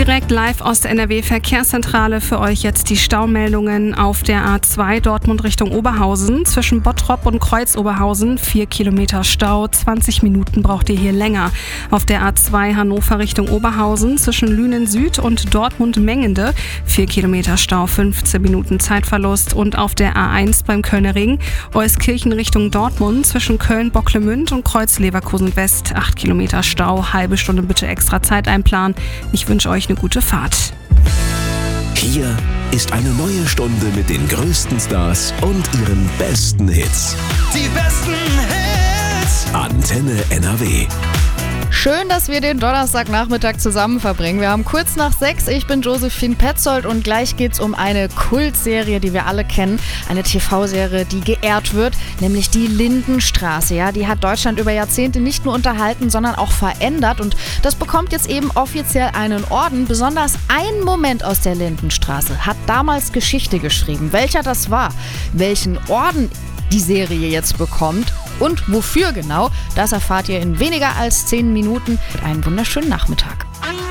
Direkt live aus der NRW-Verkehrszentrale für euch jetzt die Staumeldungen auf der A2 Dortmund Richtung Oberhausen. Zwischen Bottrop und Kreuz-Oberhausen 4 Kilometer Stau, 20 Minuten braucht ihr hier länger. Auf der A2 Hannover Richtung Oberhausen zwischen Lünen Süd und Dortmund-Mengende 4 Kilometer Stau, 15 Minuten Zeitverlust. Und auf der A1 beim Kölner Ring Euskirchen Richtung Dortmund zwischen Köln-Bocklemünd und Kreuz-Leverkusen West 8 Kilometer Stau, halbe Stunde bitte extra Zeit einplanen. Ich wünsche euch eine gute Fahrt. Hier ist eine neue Stunde mit den größten Stars und ihren besten Hits. Die besten Hits. Antenne NRW. Schön, dass wir den Donnerstagnachmittag zusammen verbringen. Wir haben kurz nach 6. Ich bin Josephine Petzold und gleich geht's um eine Kultserie, die wir alle kennen. Eine TV-Serie, die geehrt wird, nämlich die Lindenstraße. Ja, die hat Deutschland über Jahrzehnte nicht nur unterhalten, sondern auch verändert. Und das bekommt jetzt eben offiziell einen Orden. Besonders ein Moment aus der Lindenstraße hat damals Geschichte geschrieben. Welcher das war, welchen Orden die Serie jetzt bekommt und wofür genau, das erfahrt ihr in weniger als 10 Minuten. Einen wunderschönen Nachmittag.